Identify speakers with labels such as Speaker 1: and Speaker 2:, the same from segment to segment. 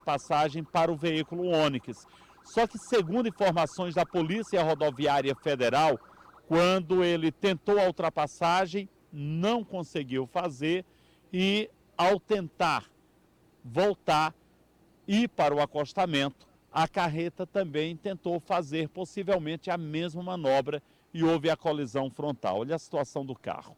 Speaker 1: passagem para o veículo Onix. Só que, segundo informações da Polícia Rodoviária Federal, quando ele tentou a ultrapassagem, não conseguiu fazer e, ao tentar voltar e ir para o acostamento, a carreta também tentou fazer possivelmente a mesma manobra e houve a colisão frontal. Olha a situação do carro.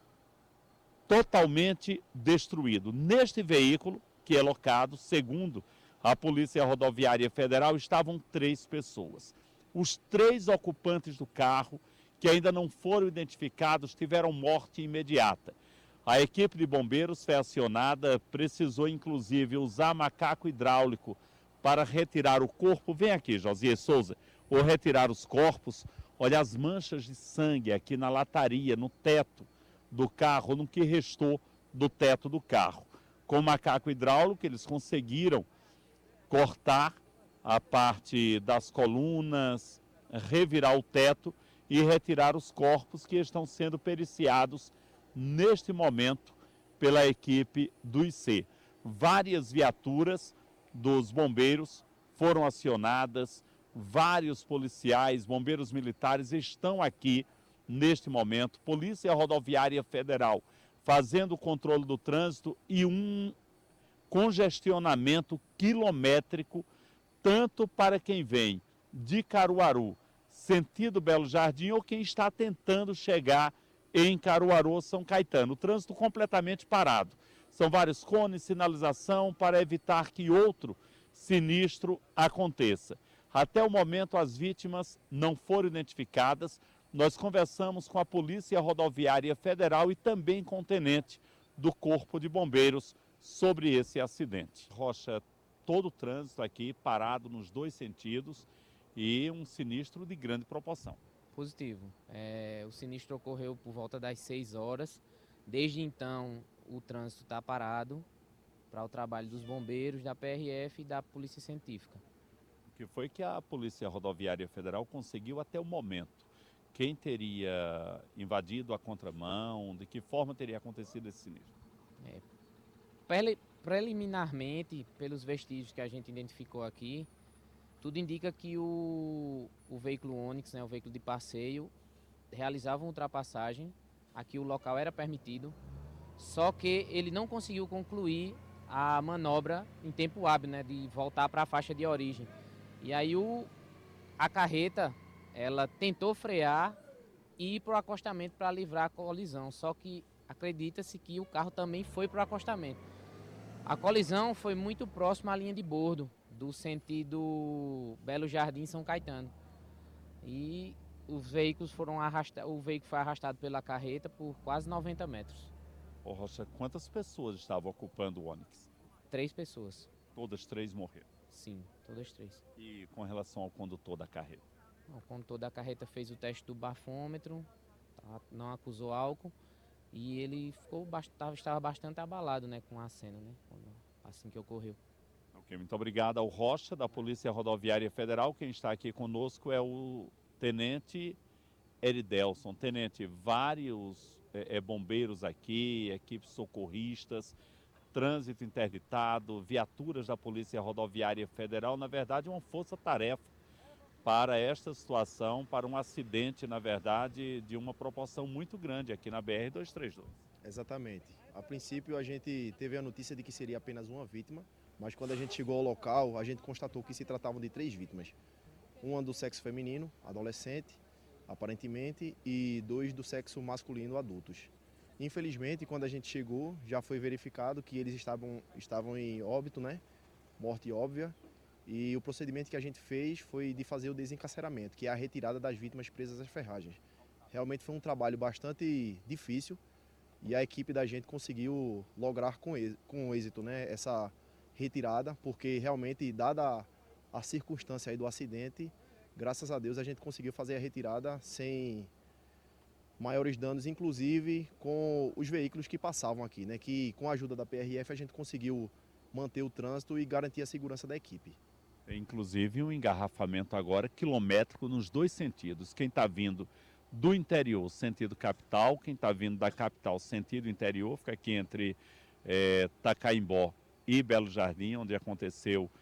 Speaker 1: Totalmente destruído. Neste veículo, que é locado, segundo a Polícia Rodoviária Federal, estavam 3 pessoas. Os 3 ocupantes do carro, que ainda não foram identificados, tiveram morte imediata. A equipe de bombeiros foi acionada, precisou inclusive usar macaco hidráulico para retirar o corpo. Vem aqui, Josias Souza, ou retirar os corpos. Olha as manchas de sangue aqui na lataria, no teto do carro, no que restou do teto do carro. Com o macaco hidráulico, eles conseguiram cortar a parte das colunas, revirar o teto e retirar os corpos que estão sendo periciados neste momento pela equipe do IC. Várias viaturas dos bombeiros foram acionadas, vários policiais, bombeiros militares estão aqui neste momento, Polícia Rodoviária Federal fazendo o controle do trânsito e um congestionamento quilométrico, tanto para quem vem de Caruaru, sentido Belo Jardim, ou quem está tentando chegar em Caruaru, São Caetano. O trânsito completamente parado. São vários cones, sinalização para evitar que outro sinistro aconteça. Até o momento, as vítimas não foram identificadas. Nós conversamos com a Polícia Rodoviária Federal e também com o tenente do Corpo de Bombeiros sobre esse acidente. Rocha, todo o trânsito aqui parado nos 2 sentidos e um sinistro de grande proporção.
Speaker 2: Positivo. O sinistro ocorreu por volta das 6 horas. Desde então, o trânsito está parado para o trabalho dos bombeiros, da PRF e da Polícia Científica.
Speaker 1: O que foi que a Polícia Rodoviária Federal conseguiu até o momento? Quem teria invadido a contramão? De que forma teria acontecido esse sinistro?
Speaker 2: Preliminarmente, pelos vestígios que a gente identificou aqui, tudo indica que o veículo Onix, o veículo de passeio, realizava uma ultrapassagem. Aqui o local era permitido, só que ele não conseguiu concluir a manobra em tempo hábil, de voltar para a faixa de origem. E aí a carreta, ela tentou frear e ir para o acostamento para livrar a colisão, só que acredita-se que o carro também foi para o acostamento. A colisão foi muito próxima à linha de bordo, do sentido Belo Jardim, São Caetano. E os veículos o veículo foi arrastado pela carreta por quase 90 metros.
Speaker 1: Ô Rocha, quantas pessoas estavam ocupando o Onix?
Speaker 2: 3 pessoas.
Speaker 1: Todas 3 morreram?
Speaker 2: Sim, todas 3.
Speaker 1: E com relação ao condutor da carreta?
Speaker 2: O condutor da carreta fez o teste do bafômetro, não acusou álcool e ele estava bastante abalado com a cena, assim que ocorreu.
Speaker 1: Ok, muito obrigado ao Rocha, da Polícia Rodoviária Federal. Quem está aqui conosco é o Tenente Eridelson. Tenente, vários bombeiros aqui, equipes socorristas, trânsito interditado, viaturas da Polícia Rodoviária Federal, na verdade uma força-tarefa para esta situação, para um acidente, na verdade, de uma proporção muito grande aqui na BR-232.
Speaker 3: Exatamente. A princípio a gente teve a notícia de que seria apenas uma vítima, mas quando a gente chegou ao local, a gente constatou que se tratavam de 3 vítimas. Uma do sexo feminino, adolescente, aparentemente, e 2 do sexo masculino, adultos. Infelizmente, quando a gente chegou, já foi verificado que eles estavam em óbito, morte óbvia, e o procedimento que a gente fez foi de fazer o desencarceramento, que é a retirada das vítimas presas às ferragens. Realmente foi um trabalho bastante difícil e a equipe da gente conseguiu lograr com êxito essa retirada, porque realmente, dada a circunstância aí do acidente, graças a Deus a gente conseguiu fazer a retirada sem maiores danos, inclusive com os veículos que passavam aqui, que com a ajuda da PRF a gente conseguiu manter o trânsito e garantir a segurança da equipe.
Speaker 1: Inclusive um engarrafamento agora quilométrico nos 2 sentidos. Quem está vindo do interior, sentido capital, quem está vindo da capital, sentido interior, fica aqui entre Tacaimbó e Belo Jardim, onde aconteceu